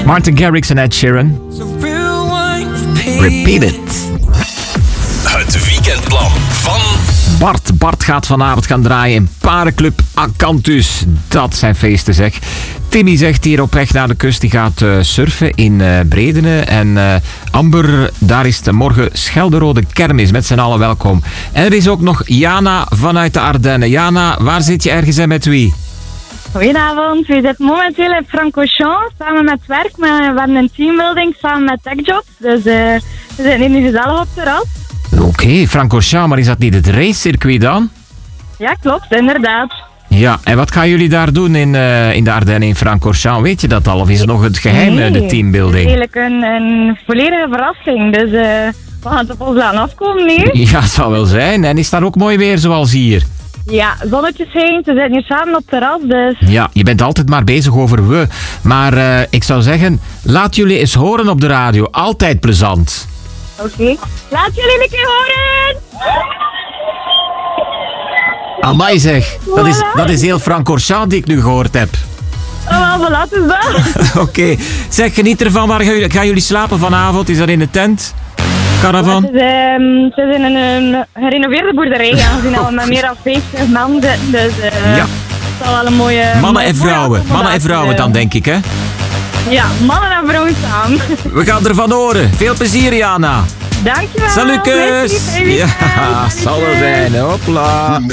Martin Garrix en Ed Sheeran. Repeat it. Het weekendplan van Bart. Bart gaat vanavond gaan draaien in Parenclub Acanthus. Dat zijn feesten, zeg. Timmy zegt hier op weg naar de kust, die gaat surfen in Bredene. En Amber, daar is de morgen Schelderode kermis. Met z'n allen welkom. En er is ook nog Jana vanuit de Ardennen. Jana, waar zit je ergens en met wie? Goedenavond, we zitten momenteel in Francorchamps samen met werk. We hebben een teambuilding samen met TechJobs. Dus we zitten hier nu gezellig op het terras. Oké, Francorchamps, maar is dat niet het racecircuit dan? Ja, klopt, inderdaad. Ja, en wat gaan jullie daar doen in de Ardennen in Francorchamps? Weet je dat al? Of is het nog het geheim, de teambuilding? Het is eigenlijk een volledige verrassing. Dus we gaan het op ons laten afkomen nu. Ja, het zal wel zijn. En is daar ook mooi weer zoals hier? Ja, zonnetje schijnt. We zitten hier samen op het terras, dus... Ja, je bent altijd maar bezig over we. Maar ik zou zeggen, laat jullie eens horen op de radio. Altijd plezant. Oké. Laat jullie een keer horen! Amai zeg, dat is heel Francorchamps die ik nu gehoord heb. Oh, wel, laat eens dat. Oké. Zeg, geniet ervan. Waar gaan jullie slapen vanavond? Is dat in de tent? Caravan? Het is in een gerenoveerde boerderij, aangezien we met meer dan 50 man zitten. Dus ja. Het zal wel een mooie... Mannen en vrouwen dan, denk ik, hè? Ja, mannen en vrouwen samen. We gaan ervan horen. Veel plezier, Jana. Dankjewel. Salutjes. Ja, zal wel zijn. Hopla.